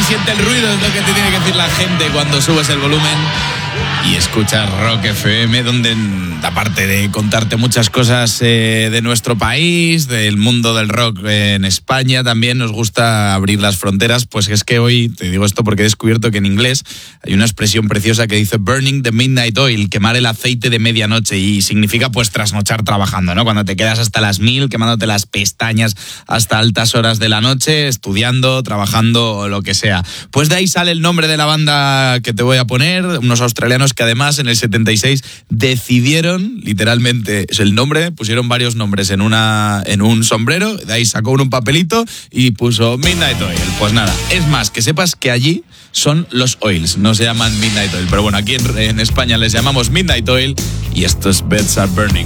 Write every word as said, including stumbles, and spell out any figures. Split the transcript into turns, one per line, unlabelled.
siente el ruido, es lo que te tiene que decir la gente cuando subes el volumen y escuchas Rock F M, donde aparte de contarte muchas cosas eh, de nuestro país, del mundo del rock en España, también nos gusta abrir las fronteras. Pues es que hoy, te digo esto porque he descubierto que en inglés hay una expresión preciosa que dice burning the midnight oil, quemar el aceite de medianoche, y significa pues trasnochar trabajando, ¿no? Cuando te quedas hasta las mil, quemándote las pestañas hasta altas horas de la noche, estudiando, trabajando o lo que sea. Pues de ahí sale el nombre de la banda que te voy a poner, unos australianos que además en el setenta y seis decidieron, literalmente es el nombre, pusieron varios nombres en una en un sombrero, de ahí sacó uno un papelito y puso Midnight Oil. Pues nada, es más, que sepas que allí son los Oils, no se llaman Midnight Oil, pero bueno, aquí en, en España les llamamos Midnight Oil y estos Beds Are Burning.